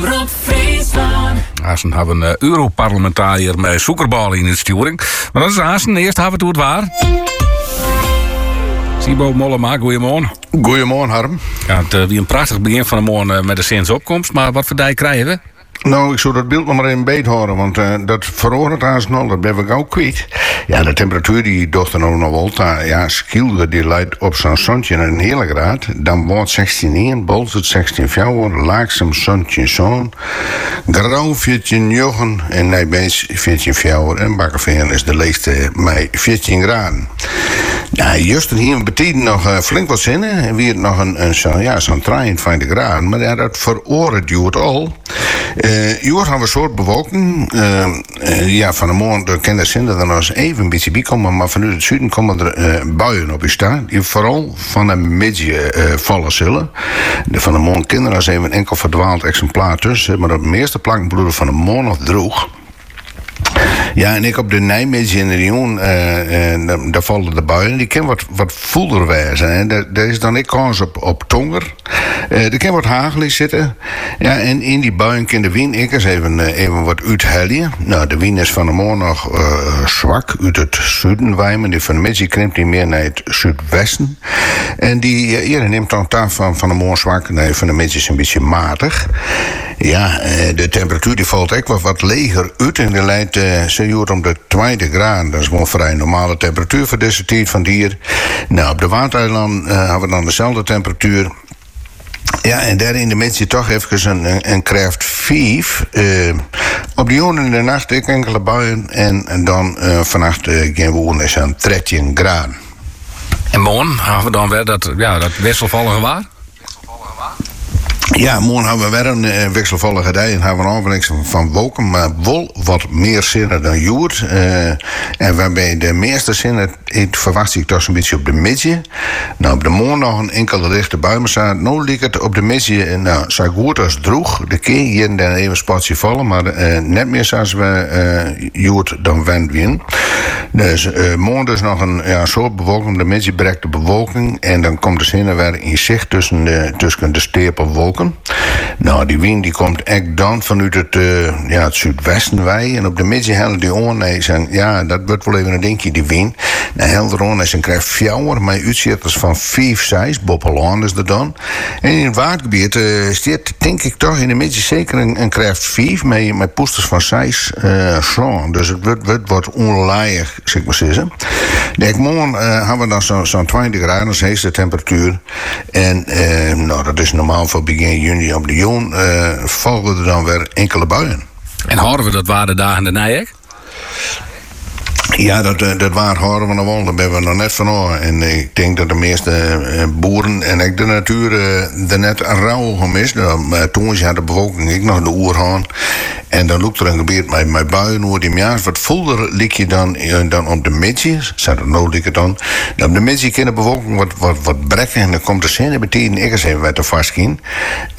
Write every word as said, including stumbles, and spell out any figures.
Rob Friesland. Assen hebben een uh, Europarlementariër met zoekerbal in het sturing. Maar dat is Assen. Eerst hebben we het waar. Sibo Mollema, goeiemorgen. Goeiemorgen, Harm. Ja, het uh, wie een prachtig begin van de morgen uh, met de zinsopkomst. Maar wat voor dijk krijgen we? Nou, ik zou dat beeld nog maar even beet horen, want uh, dat verhoort aan snel, dat ben ik ook kwijt. Ja, de temperatuur die docht er nou nog wel, uh, ja, Schilder die leidt op zo'n zonnetje een hele graad. Dan wordt zestien één, Bolt het zestien vier, Laaksem zonnetje zo'n, Grauw veertien jochen en Nijbeens veertien vier en Bakkerveen is de leegste mei veertien graden. Ja, juist hier betekent nog uh, flink wat zinnen en weer nog een, een zo, ja, zo'n drieënvijftig graden, maar ja, dat veroordeelt duurt al. Uh, hier hebben we een soort bewolking. Uh, uh, ja, van de morgen kan de zinnen er nog eens even een beetje bij komen, maar vanuit het zuiden komen er uh, buien op je staan. Die vooral van de middag uh, vallen zullen. De van de morgen kinderen als even een enkel verdwaald exemplaar tussen, maar op de meeste plakken bloeden van de morgen nog droog. Ja, en ik op de Nijmegen in de Rion, uh, uh, daar vallen de buien. Die kan wat, wat voelder wezen. Hè. Daar, daar is dan ik kans op, op tonger. Uh, er kan wat hagel in zitten. Ja, en in die buien kan de wind ik eens even, uh, even wat uithellen. Nou, de wind is van de morgen nog uh, zwak uit het zuiden wijmen. Die van de middag krimpt die meer naar het zuidwesten. En die uh, hier neemt dan taal van, van de morgen zwak. Nee, van de middag is een beetje matig. Ja, uh, de temperatuur die valt echt wat, wat leger uit. En die leidt uh, ze om de twintig graden. Dat is gewoon vrij normale temperatuur voor deze tijd van het jaar. Nou, op de Waddeneilanden uh, hebben we dan dezelfde temperatuur. Ja, en daar in de mensen toch even een, een kracht vijf. Uh, op de jongen in de nacht ik enkele buien. En, en dan uh, vannacht uh, gaan we wonen is aan dertien graden. En morgen hebben we dan weer dat, ja, dat wisselvallige waar? Ja, morgen hebben we weer een uh, wisselvallige dag en hebben we een afwisseling van wolken, maar wel wat meer zinnen dan joer. Uh, en waarbij de meeste zinnen, ik verwacht ik toch een beetje op de middag. Nou, op de morgen nog een enkele lichte bui, maar nu ligt het op de middag, nou, zo goed als droeg. De keer hier en daar even een spatje vallen, maar uh, net meer zoals we uh, joer dan wend win. Dus uh, morgen dus nog een ja, soort bewolking, de middag bereikt de bewolking en dan komt de zinnen weer in zicht tussen de, tussen de stapelwolken. Nou, die wind die komt echt dan vanuit het, uh, ja, het zuidwesten wij. En op de middag hellen die oornees. En ja, dat wordt wel even een dingetje, die wind. Nou, helder oornees en krijgt fjouwer. Maar uitzichters van vijf, zes. Boppelaan is er dan. En in het waardgebied uh, staat, denk ik toch, in de middag zeker een, een krijgt vijf. Met, met poesters van zes. Uh, zo. Dus het wordt, wordt, wordt onlaaiig, zeg maar zeggen. Denk, morgen uh, hebben we dan zo'n zo twintig graden als heetste temperatuur. En uh, nou, dat is normaal voor begin juni op de Joon, uh, volgen er dan weer enkele buien. En horen we dat waren dagen de Nijek? Ja, dat, dat waar horen we nog wel. Daar hebben we nog net van horen. En ik denk dat de meeste uh, boeren en ik de natuur uh, er net rauw om is. Uh, toen had de bevolking ik nog de oerhaan. En dan loopt er een gebied met, met buien over die jaar. Wat voelder lik je dan, uh, dan op de middag. Zou dat nou lik het dan? dan op de middag kan de bevolking wat, wat, wat brekken. En dan komt de zin betekenen ik eens even wat te vast in.